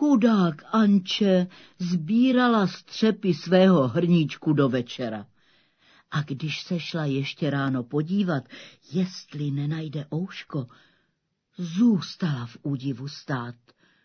Chudák Anče sbírala střepy svého hrníčku do večera. A když se šla ještě ráno podívat, jestli nenajde ouško, zůstala v údivu stát.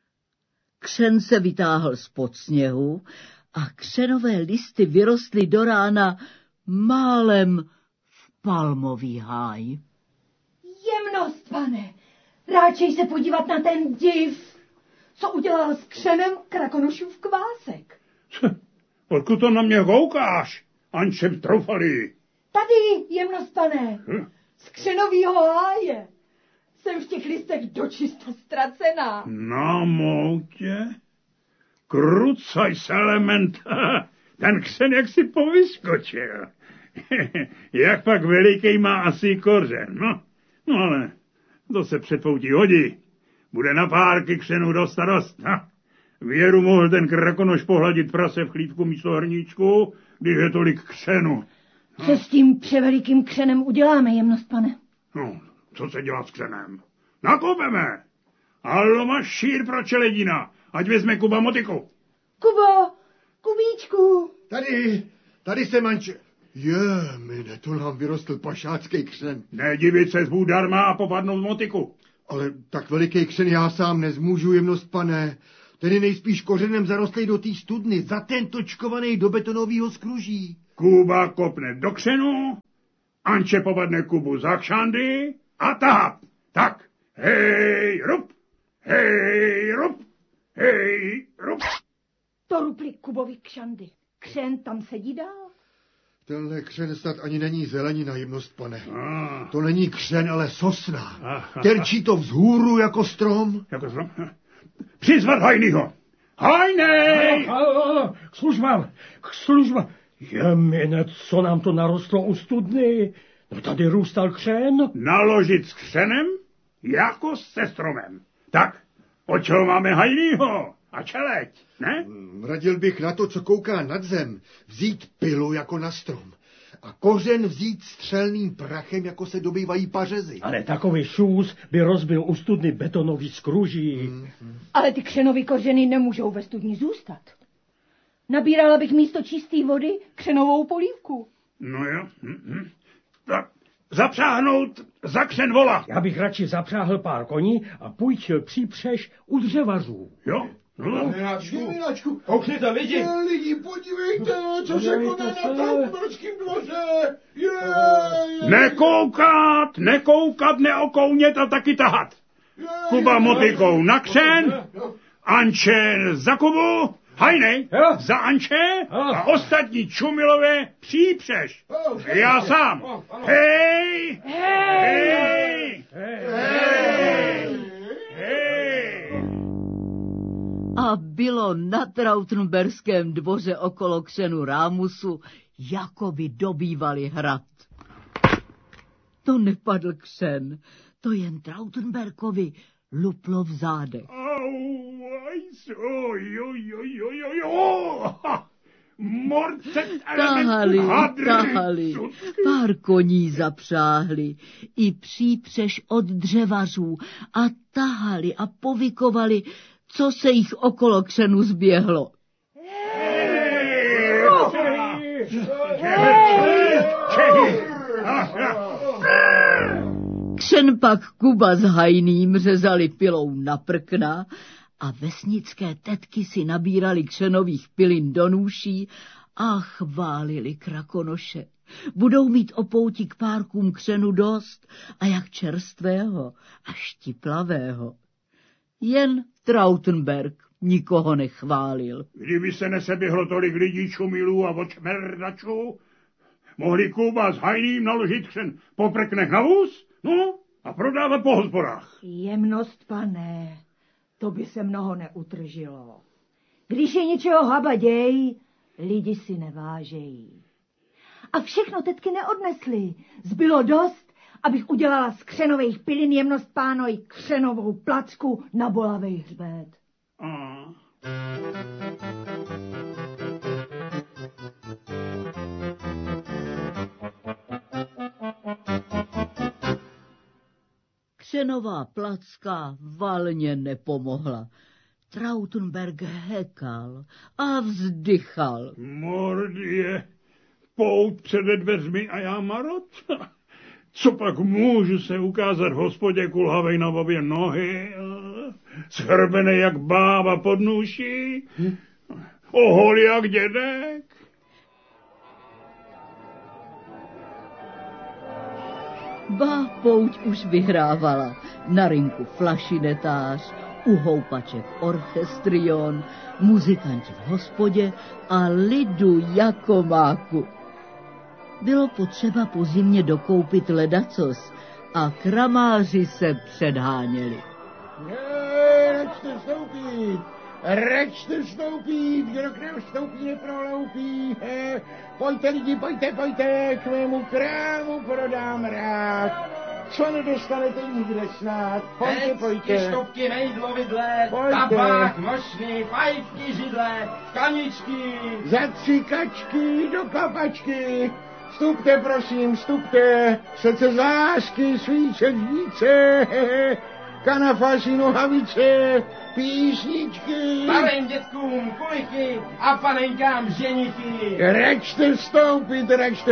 Křen se vytáhl spod sněhu a křenové listy vyrostly do rána málem v palmový háj. Jemnost, pane, ráčej se podívat na ten div, co udělal s křenem Krakonošův kvásek. Odkud to na mě koukáš, Ančem troufalý? Tady, jemnost, pane, z křenovýho háje. Jsem v těch listech dočista ztracená. Na moutě? Krucaj se element, ten křen jak si povyskočil. Jak pak veliký má asi kořen, no ale to se předpoutí hodí. Bude na párky křenů dost a dost. Věru mohl ten Krakonoš pohladit prase v chlívku místo hrníčku, když je tolik křenu. Co s tím převelikým křenem uděláme, jemnost, pane? No, co se dělá s křenem? Nakopeme! Hallo, máš šír pro čeledina, ať vezme Kuba motiku. Kubo, Kubíčku. Tady jsem, Anče. Mine, to nám vyrostl pašácký křen. Nedivit se zbůh darma a popadnout motiku. Ale tak veliký křen já sám nezmůžu, jemnost, pane. Ten je nejspíš kořenem zarostlej do té studny, zatentočkovaný do betonového skruží. Kuba kopne do křenu, Anče popadne Kubu za kšandy a tahap. Tak, hej, rup, hej, rup, hej, rup. To rupli Kubovi kšandy. Křen tam sedí dál. Tenhle křen snad ani není zelenina, jemnost, pane. To není křen, ale sosna. Terčí to vzhůru jako strom. Jako strom? Přizvat Hajnýho. Hajnej! K službám. Jemine, co nám to narostlo u studny? No tady růstal křen. Naložit s křenem jako se stromem. Tak, od čeho máme Hajnýho? A čeleď, ne? Radil bych na to, co kouká nad zem, vzít pilu jako na strom a kořen vzít střelným prachem, jako se dobývají pařezy. Ale takový šůz by rozbil u studny betonový skruží. Ale ty křenový kořeny nemůžou ve studni zůstat. Nabírala bych místo čisté vody křenovou polívku. No jo. Tak zapřáhnout za křen vola. Já bych radši zapřáhl pár koní a půjčil přípřeš u dřevařů. Jo? No. Miláčku, koukněte lidi. Lidi, podívejte, co se koná na Tautenberském dvoře. Nekoukat, neokounět a taky tahat. Kuba motikou na křen, Anče za Kubu, Hajnej za Anče a ostatní čumilové přípřeš. Já sám. Hej! Hej! Hej! A bylo na Trautenberském dvoře okolo křenu Rámusu, jako by dobývali hrad. To nepadl křen, to jen Trautenberkovi luplo v zádech. Tahali, pár koní zapřáhli, i přípřeš od dřevařů a tahali a povykovali, co se jich okolo křenu zběhlo. Křen pak Kuba s Hajným řezali pilou na prkna a vesnické tetky si nabírali křenových pilin do nůší a chválili Krakonoše. Budou mít o pouti k párkům křenu dost a jak čerstvého a štiplavého. Jen Trautenberg nikoho nechválil. Kdyby se neseběhlo tolik lidí, čumilů a očmerdačů, mohli Kuba s Hajným naložit křen po prknech na vůz, no a prodávat po hospodách. Jemnost, pane, to by se mnoho neutržilo. Když je něčeho habaděj, lidi si nevážejí. A všechno tetky neodnesly. Zbylo dost, abych udělala z křenových pilin, jemnost pánoj, křenovou placku na bolavej hřbet. Křenová placka valně nepomohla. Trautenberg hekal a vzdychal. Mordě, pout přede dveřmi a já marot. Co pak můžu se ukázat hospodě kulhavej na obě nohy, schrbenej jak bába pod nůší, ohol jak dědek. Ba pouť už vyhrávala. Na rynku flašinetář, u houpaček orchestrion, muzikanti v hospodě a lidu jako máku. Bylo potřeba po zimě dokoupit ledacos a kramáři se předháněli. Račte vstoupit, kdo k nám vstoupí, neproloupí. Pojďte lidi, pojďte, k mému krámu prodám rád. Co nedostanete nikde snad, pojďte. Štopky, mejdlo, vidle, tabák, mošny, fajfky, židle, kaničky. Za 3 kačky do kapačky. Vstupte, prosím, vstupte. Srdce z lásky, svíče, více. Kanafáši, nohavice, písničky. Starým dětkům kulichy a panenkám ženichy. Račte vstoupit.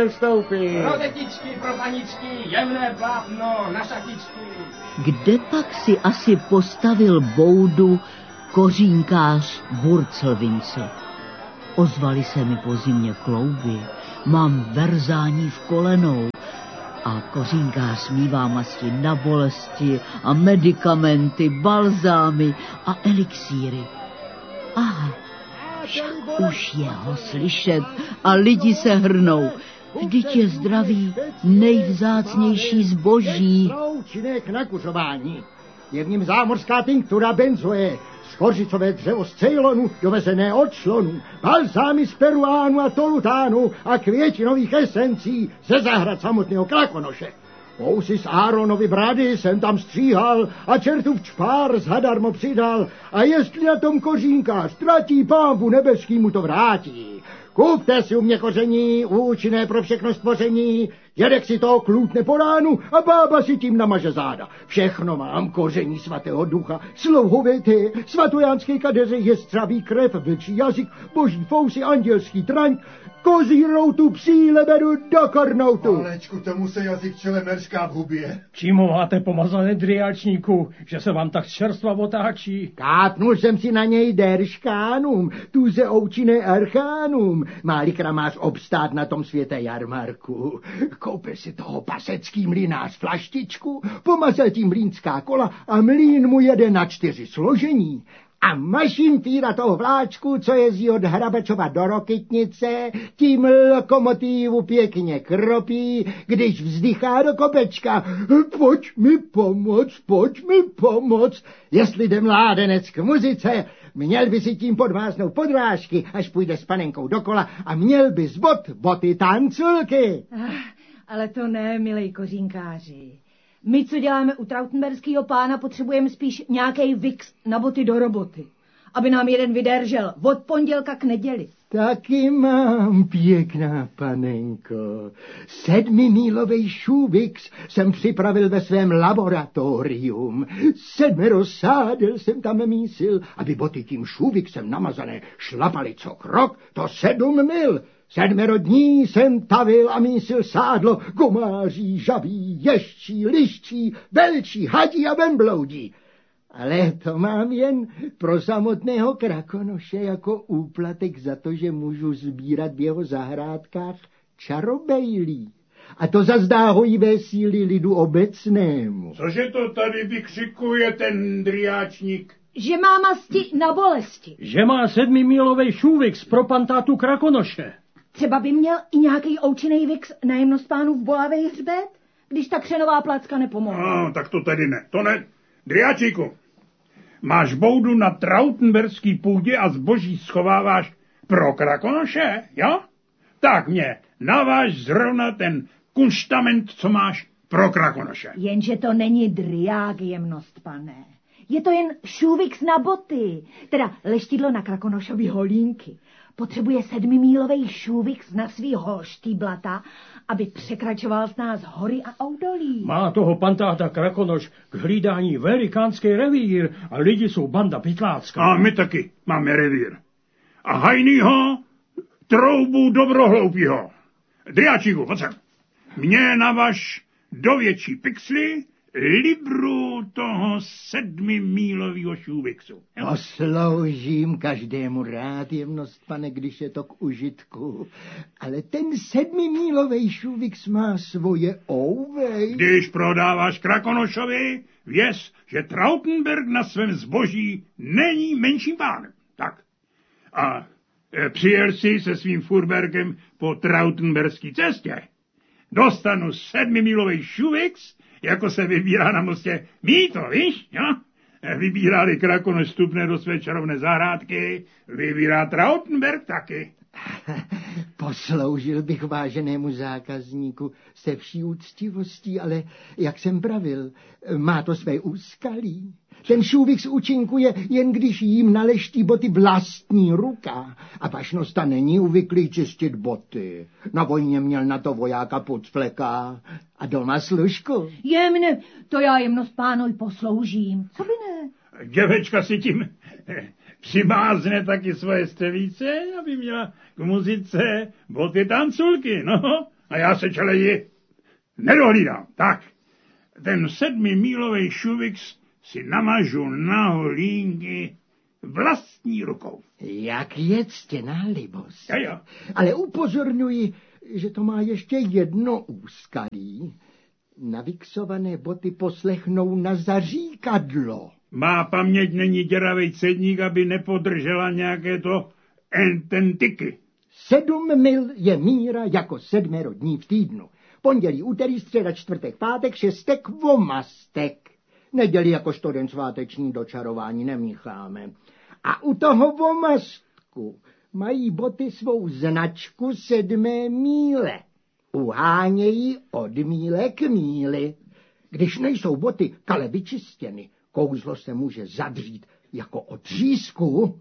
Pro detičky, pro paničky, jemné plátno na šatičky. Kde pak si asi postavil boudu kořínkář Burcelvince? Ozvali se mi po zimě klouby, mám verzání v kolenou a kořínkář mívá masti na bolesti a medikamenty, balzámy a elixíry. Aha, však už je ho slyšet a lidi se hrnou. Vždyť je zdraví nejvzácnější zboží. Účinek na kuřování. Je v něm zámořská tinktura benzoe, skořicové dřevo z Ceylonu, dovezené od Šlonu, balzámy z Peruánu a Tolutánu a květinových esencí ze zahrad samotného Krakonoše. Kousy z Áronovy brady jsem tam stříhal a čertův čpár zadarmo přidal. A jestli na tom kořínkář tratí, Pámbu nebeský mu to vrátí. Kupte si u mě koření, účinné pro všechno stvoření, dědek si to klutne po ránu a bába si tím namaže záda. Všechno mám, koření svatého ducha, slouhověté, svatojánské kadeře, jestřavý krev, vlčí jazyk, boží fousy, andělský traň, kozí routu, psí leberu do kornoutu. Alečku, tomu se jazyk čelemerská v hubě. Čím ho máte pomazané, driáčníku, že se vám tak čerstva otáčí? Kápnul jsem si na něj derškánům, tuze oučiné archánům, máli kramář obstát na tom světě jarmarku. Koupil si toho pasecký mlynář flaštičku, pomazal tím mlýnská kola a mlýn mu jede na 4 složení. A mašinfíra toho vláčku, co jezdí od Hrabačova do Rokytnice, tím lokomotívu pěkně kropí, když vzdychá do kopečka. Pojď mi pomoct. Jestli jde mládenec k muzice, měl by si tím podváznout podrážky, až půjde s panenkou dokola a měl by z boty tanculky. Ale to ne, milej kořínkáři. My, co děláme u trautenberského pána, potřebujeme spíš nějaký vix na boty do roboty, aby nám jeden vydržel od pondělka k neděli. Taky mám, pěkná panenko. 7mílovej šuvix jsem připravil ve svém laboratorium. 7 sádel jsem tam mísil, aby boty tím šuvixem namazané šlapaly co krok, to 7 mil. 7 dní jsem tavil a mísil sádlo, komáří, žabí, ještí, liščí, velčí, hadí a vembloudí. Ale to mám jen pro samotného Krakonoše jako úplatek za to, že můžu sbírat v jeho zahrádkách čarobejlí. A to zazdá hojivé síly lidu obecnému. Cože to tady vykřikuje ten driáčník? Že má masti na bolesti. Že má 7mílovej šuvix pro pantátu Krakonoše. Třeba by měl i nějaký oučinej vix na jemnost pánův bolavej hřbet, když ta křenová placka nepomohla. No, tak to tedy ne. To ne. Driáčíku, máš boudu na trautenberský půdě a zboží schováváš pro Krakonoše, jo? Tak mě naváž zrovna ten kunštament, co máš pro Krakonoše. Jenže to není driák, jemnost, pane. Je to jen šůvix na boty, teda leštidlo na Krakonošový holínky. Potřebuje 7mílovej šůvix na svý holštýblata, aby překračoval s nás hory a oudolí. Má toho pan táta Krakonoš k hlídání velikánský revír a lidi jsou banda pytlácká. A my taky máme revír. A hajnýho troubu dobrohloupýho. Driáčíku, pojď sem. Mě navaž do větší pixly libru toho 7mílovýho šůvixu. Posloužím každému rád, jemnost, pane, když je to k užitku. Ale ten 7mílovej šůvix má svoje ouvej. Když prodáváš Krakonošovi, věz, že Trautenberg na svém zboží není menším pánem. Tak. A přijel si se svým furberkem po Trautenbergské cestě. Dostanu 7mílovej šůvix, jako se vybírá na mostě mýto, víš, jo? Vybírá-li Krakonoš vstupné do své čarovné zahrádky, vybírá Trautenberg taky. Posloužil bych váženému zákazníku se vší úctivostí, ale, jak jsem pravil, má to své úskalí. Ten šůvix účinkuje, jen když jim naleští boty vlastní ruka. A pašnosta není uvyklý čistit boty. Na vojně měl na to vojáka Pucfleka a doma služku. Jemne, to já jemnost pánoj posloužím. Co by ne? Děvečka si tím přimázne taky svoje střevíce, aby měla k muzice boty tanculky, no. A já se čeleji nedohlídám. Tak, ten 7mílovej šuvix si namažu na holínky vlastní rukou. Jak je ctěná libost. Jo. Ale upozorňuji, že to má ještě jedno úskalí. Naviksované boty poslechnou na zaříkadlo. Má paměť není děravej cedník, aby nepodržela nějaké to ententiky. 7 mil je míra jako 7 dní v týdnu. Pondělí, úterý, středa, čtvrtek, pátek, šestek, vomastek. Neděli jakožto den sváteční do čarování nemícháme. A u toho vomastku mají boty svou značku 7 míle. Uhánějí od míle k míli. Když nejsou boty kale vyčistěny, kouzlo se může zadřít jako od třísku.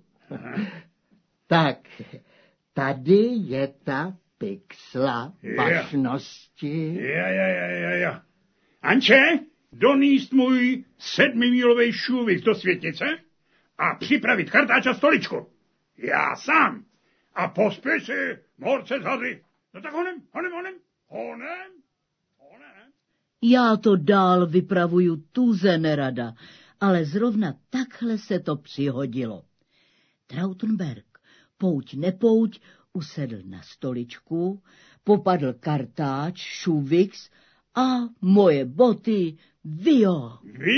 Tak, tady je ta pixla pašnosti. Jo. Anče, doníst můj 7mílovej šůvix do světnice a připravit kartáč a stoličku. Já sám. A pospěš si, morce zhady. No tak honem. Já to dál vypravuju tuze nerada, ale zrovna takhle se to přihodilo. Trautenberg, pouť nepouť, usedl na stoličku, popadl kartáč, šuvix a moje boty vio.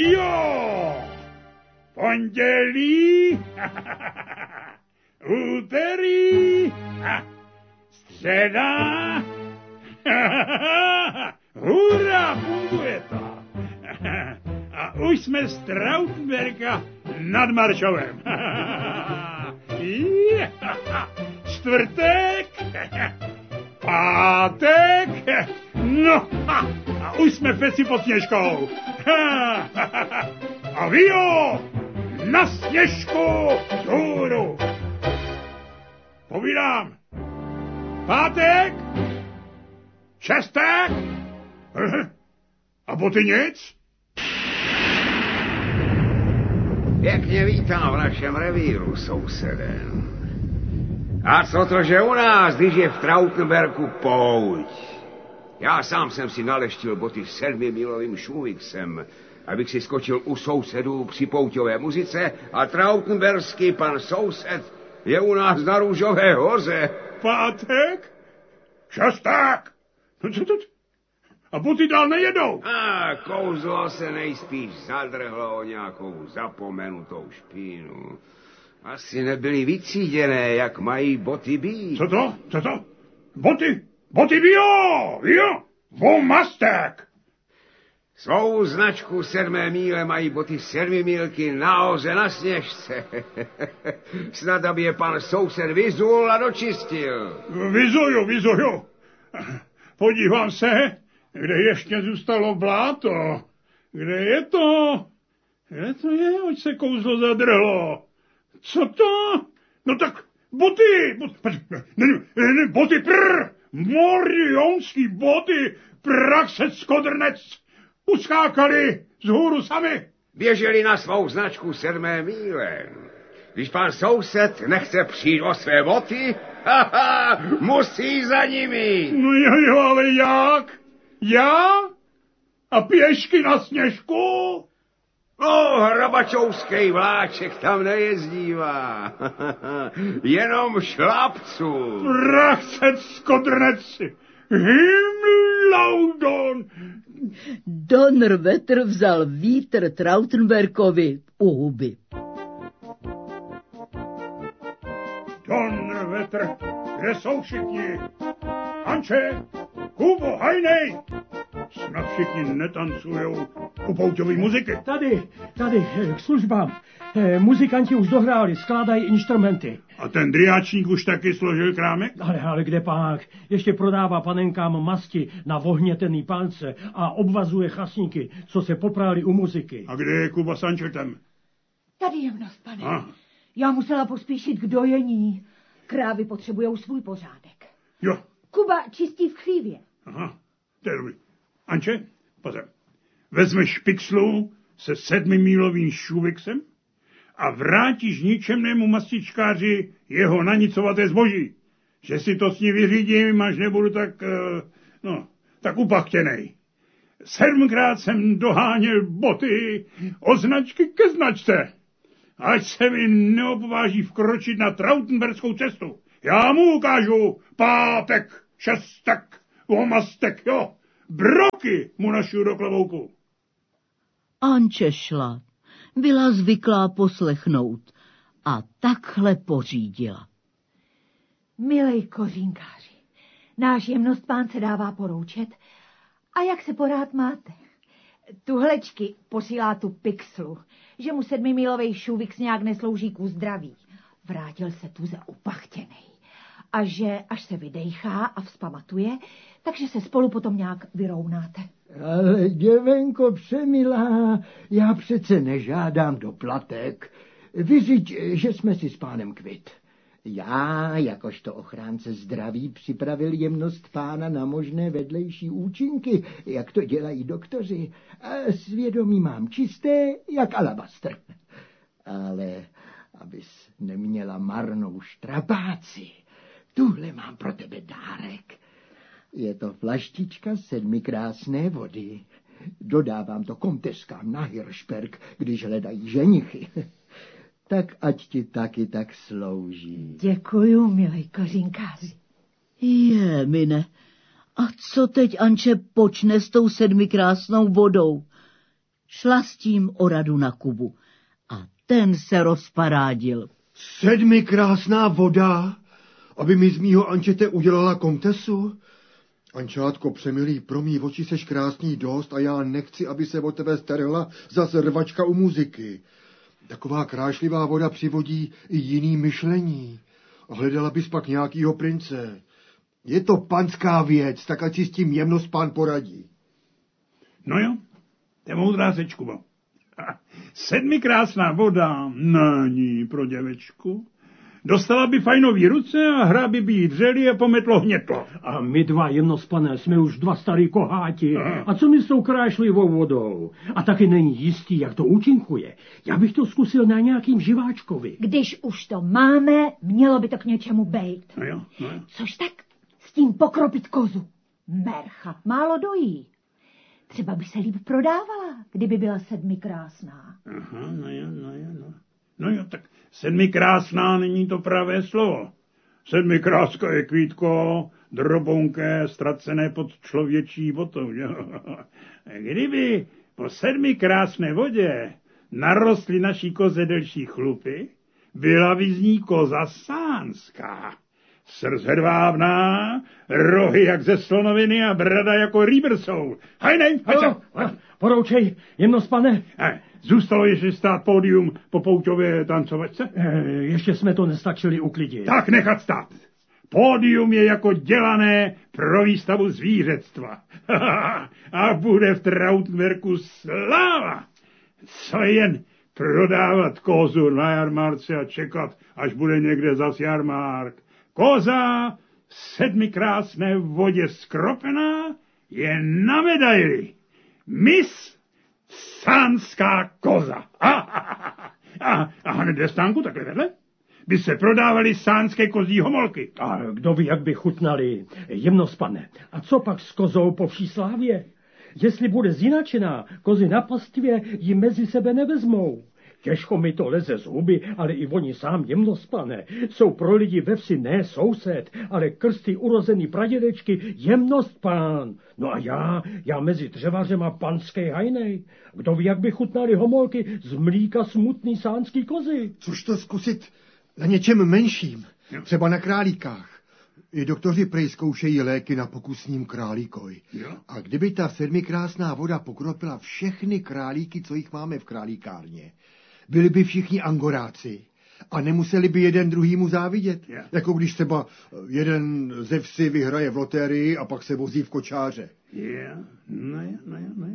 Pondělí, úterý, středa, hurá, funguje to. A už jsme z Trautenberga nad Maršovem. Čtvrtek, pátek, no a už jsme v Peci pod Sněžkou. A vio, na Sněžku vzhůru. Povídám, pátek, šestek, a boty nic? Pěkně vítám v našem revíru, sousede. A co to, že u nás, když je v Trautenbergu pouť? Já sám jsem si naleštil boty 7mílovým šuvixem, abych si skočil u sousedů při pouťové muzice a trautenberský pan soused je u nás na Růžové hoře. Pátek? Šestek? A boty dál nejedou. A kouzlo se nejspíš zadrhlo o nějakou zapomenutou špínu. Asi nebyly vytříděné, jak mají boty být. Co to? Boty vio! Vomastek! Svou značku 7 míle mají boty 7 mílky nahoře na Sněžce. Snad, aby je pan soused vyzul a dočistil. Vyzuju. Podívám se, kde ještě zůstalo bláto. Kde je to? Kde to je, ať se kouzlo zadrhlo? Co to? No tak boty, boty, morionský boty, praxeckodrnec, uskákali vzhůru sami. Běželi na svou značku 7. míle. Když pan soused nechce přijít o své boty, musí za nimi. No jo, ale jak? Já? A pěšky na Sněžku? No, hrabačovský vláček tam nejezdívá. Jenom šlapců. Praxeckodrnec, Himlaudon. Donnerwetter vzal vítr Trautenbergovi u huby. Donnerwetter, kde jsou všichni? Anče, Kubo, hajnej! Snad všichni netancujou u pouťové muziky. Tady, k službám. Muzikanti už dohráli, skládají instrumenty. A ten driáčník už taky složil krámek? Ale kde pak? Ještě prodává panenkám masti na vohnětený palce a obvazuje chasníky, co se poprali u muziky. A kde je Kuba s Ančetem? Tady, jemnost, pane. Já musela pospíšit k dojení. Krávy potřebujou svůj pořádek. Jo. Kuba čistí v chlívě. Aha, to je dobrý. Anče, pozor. Vezmeš pixlu se 7mílovým šuviksem a vrátíš ničemnému mastičkáři jeho nanicovaté zboží. Že si to s ní vyřídím, až nebudu tak upachtěnej. 7krát jsem doháněl boty od značky ke značce. Ať se mi neobváží vkročit na Trautenbergskou cestu. Já mu ukážu pátek, šestek, omastek, jo. Broky mu našiju do klobouku. Anče šla. Byla zvyklá poslechnout a takhle pořídila. Milej kořínkáři, náš jemnost pán se dává poroučet. A jak se porád máte? Tuhlečky posílá tu pixlu, že mu 7mílovej šuvix nějak neslouží ku zdraví. Vrátil se tuze upachtěnej. A že až se vydejchá a vzpamatuje, takže se spolu potom nějak vyrovnáte. Ale děvenko přemilá, já přece nežádám doplatek. Vyřiď, že jsme si s pánem kvit. Já, jakožto ochránce zdraví, připravil jemnost pána na možné vedlejší účinky, jak to dělají doktoři. A svědomí mám čisté, jak alabastr. Ale abys neměla marnou štrapáci, tuhle mám pro tebe dárek. Je to flaštička 7 krásné vody. Dodávám to komteskám na Hiršberg, když hledají ženichy. Tak ať ti taky tak slouží. Děkuju, milej kořínkáři. Mine, a co teď Anče počne s tou 7 krásnou vodou? Šla s tím o radu na Kubu a ten se rozparádil. 7 krásná voda, aby mi z mýho Ančete udělala komtesu? Ančátko přemilý, pro mý oči seš krásný dost a já nechci, aby se o tebe starala zase rvačka u muziky. Taková krášlivá voda přivodí i jiný myšlení. Hledala bys pak nějakýho prince. Je to panská věc, tak ať si s tím jemnost pán poradí. No jo, to je moudrá řeč, Kubo. 7 krásná voda není pro děvečku. Dostala by fajnový ruce a hra by jí dřeli a pometlo hnětlo. A my dva, jemnost pane, jsme už 2 starý koháti. A co my s tou krášlivou vodou? A taky není jistý, jak to účinkuje. Já bych to zkusil na nějakým živáčkovi. Když už to máme, mělo by to k něčemu bejt. No jo. Což tak s tím pokropit kozu. Mercha málo dojí. Třeba by se líp prodávala, kdyby byla 7 krásná. Aha, no jo. No jo, tak 7 krásná není to pravé slovo. 7 kráska je kvítko, drobounké, ztracené pod člověčí botou. Kdyby po 7 krásné vodě narostly naší koze delší chlupy, byla by z ní koza sánská. Srst hedvábná, rohy jak ze slonoviny a brada jako rýbrsou. Hajnej, Poroučej, jemnost pane. Zůstalo ještě stát pódium po pouťové tancovačce? Ještě jsme to nestačili uklidit. Tak nechat stát. Pódium je jako dělané pro výstavu zvířectva. A bude v Trautenbergu sláva. Co jen prodávat kozu na jarmarce a čekat, až bude někde zas jarmark. Koza v 7 krásné vodě skropená je na medaili. Miss sánská koza. A hned ve stánku takhle vedle by se prodávaly sánské kozí homolky. A kdo ví, jak by chutnali. Jemnospane, a co pak s kozou po vší slávě? Jestli bude zinačená, kozy na pastvě ji mezi sebe nevezmou. Těžko mi to leze z huby, ale i oni sám, Jemnospane, jsou pro lidi ve vsi ne soused, ale krsty urozený pradědečky Jemnospán. No a já mezi dřevařema panskej hajnej. Kdo ví, jak by chutnali homolky z mlíka smutný sánský kozy. Což to zkusit na něčem menším, třeba na králíkách. I doktoři prej zkoušejí léky na pokusním králíkoj. A kdyby ta 7 krásná voda pokropila všechny králíky, co jich máme v králíkárně, byli by všichni angoráci a nemuseli by jeden druhýmu závidět. Jako když třeba jeden ze vsi vyhraje v loterii a pak se vozí v kočáře. No jo.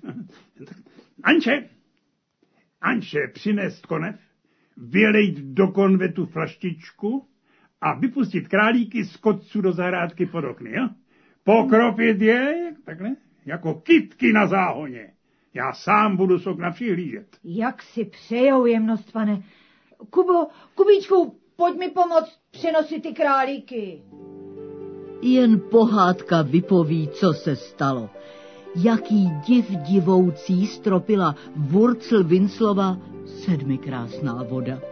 Anče, přinést konev, vylejt do konvetu flaštičku a vypustit králíky z kotců do zahrádky pod okny, jo? Pokropit je, takhle, jako kytky na záhoně. Já sám budu z okna přihlížet. Jak si přejou, Jemnospane. Kubíčku, pojď mi pomoct přenosit ty králíky. Jen pohádka vypoví, co se stalo. Jaký div divoucí stropila Wurzel Winslova 7 krásná voda.